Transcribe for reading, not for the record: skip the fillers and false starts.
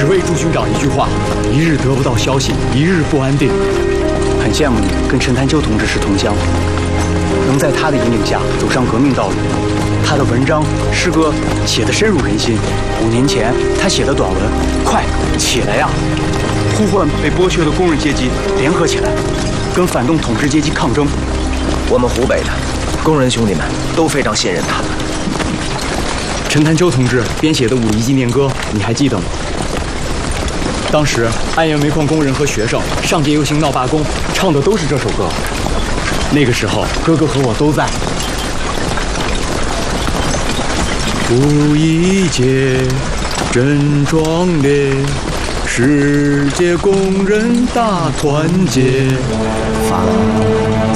只为朱军长一句话，一日得不到消息，一日不安定。很羡慕你跟陈潭秋同志是同乡，能在他的引领下走上革命道路。他的文章、诗歌写得深入人心。5年前他写的短文《快起来呀》，呼唤被剥削的工人阶级联合起来，跟反动统治阶级抗争。 我们湖北的工人兄弟们都非常信任他。 陈潭秋同志编写的5·1纪念歌，你还记得吗？当时安源煤矿工人和学生上街游行闹罢工，唱的都是这首歌。那个时候，哥哥和我都在。5·1节真壮烈，世界工人大团结，发